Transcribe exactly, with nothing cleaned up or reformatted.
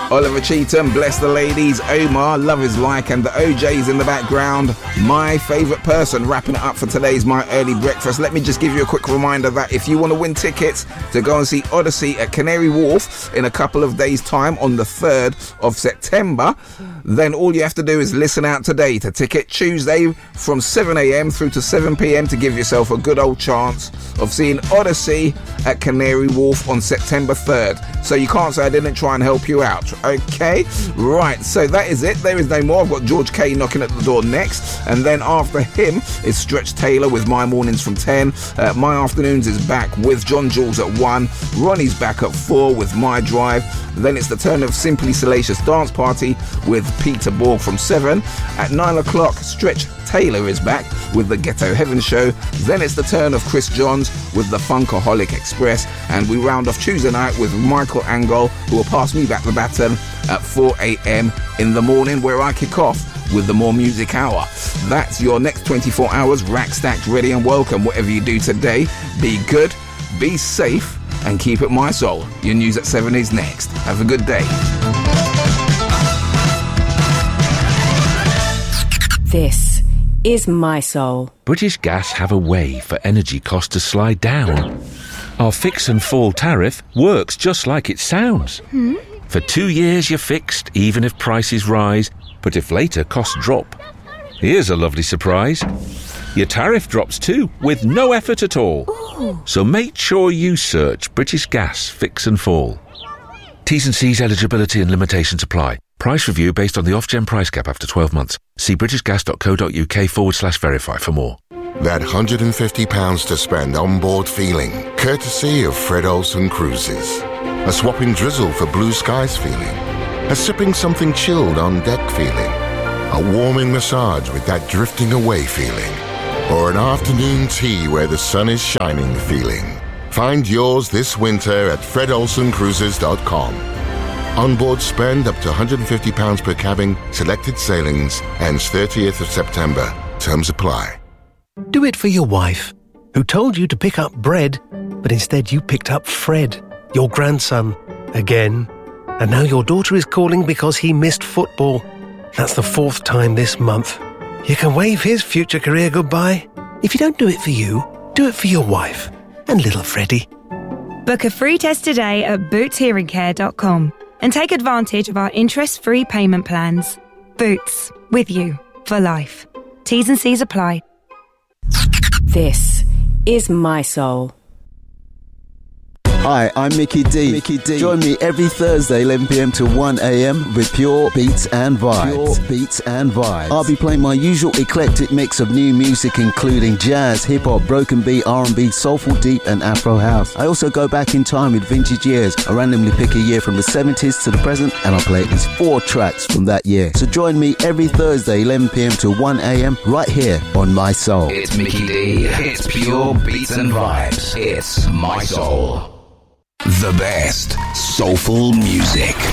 Oliver Cheatham, Bless the Ladies, Omar, Love is Like, and the O Js in the background. My favourite person, wrapping it up for today's My Early Breakfast. Let me just give you a quick reminder that if you want to win tickets to go and see Odyssey at Canary Wharf in a couple of days' time on the third of September, then all you have to do is listen out today to Ticket Tuesday from seven a.m. through to seven p.m. to give yourself a good old chance of seeing Odyssey at Canary Wharf on September third. So you can't say I didn't try and help you out, okay? Right, so that is it. There is no more. I've got George K knocking at the door next, and then after him is Stretch Taylor with My Mornings from ten. Uh, My Afternoons is back with John Jules at one. Ronnie's back at four with My Drive. Then it's the turn of Simply Salacious Dance Party with Peter Borg from seven. At nine o'clock, Stretch Taylor is back with the Ghetto Heaven Show. Then it's the turn of Chris Johns with the Funkaholic Express, and we round off Tuesday night with Michael Angol, who will pass me back the baton at four a.m. in the morning, where I kick off with the More Music Hour. That's your next twenty-four hours rack stacked ready and welcome. Whatever you do today, be good, be safe, and keep it my soul. Your news at seven is next. Have a good day. This is My Soul. British Gas have a way for energy costs to slide down. Our fix and fall tariff works just like it sounds. Hmm? For two years you're fixed, even if prices rise, but if later costs drop. Here's a lovely surprise. Your tariff drops too, with no effort at all. Ooh. So make sure you search British Gas Fix and Fall. T's and C's, eligibility and limitations apply. Price review based on the Ofgem price cap after twelve months. See britishgas.co.uk forward slash verify for more. That one hundred fifty pounds to spend on board feeling, courtesy of Fred Olsen Cruises. A swapping drizzle for blue skies feeling. A sipping something chilled on deck feeling. A warming massage with that drifting away feeling. Or an afternoon tea where the sun is shining feeling. Find yours this winter at fred olsen cruises dot com. Onboard spend up to one hundred fifty pounds per cabin, selected sailings, ends thirtieth of September. Terms apply. Do it for your wife, who told you to pick up bread, but instead you picked up Fred, your grandson, again. And now your daughter is calling because he missed football. That's the fourth time this month. You can wave his future career goodbye. If you don't do it for you, do it for your wife and little Freddie. Book a free test today at boots hearing care dot com and take advantage of our interest-free payment plans. Boots, with you for life. T's and C's apply. This is My Soul. Hi, I'm Mickey D. Mickey D. Join me every Thursday, eleven p.m. to one a.m. with Pure Beats and Vibes. Pure Beats and Vibes. I'll be playing my usual eclectic mix of new music, including jazz, hip-hop, broken beat, R and B, soulful deep, and Afro house. I also go back in time with vintage years. I randomly pick a year from the seventies to the present, and I'll play at least four tracks from that year. So join me every Thursday, eleven p.m. to one a.m. right here on My Soul. It's Mickey D. It's Pure Beats and Vibes. It's My Soul. The best soulful music.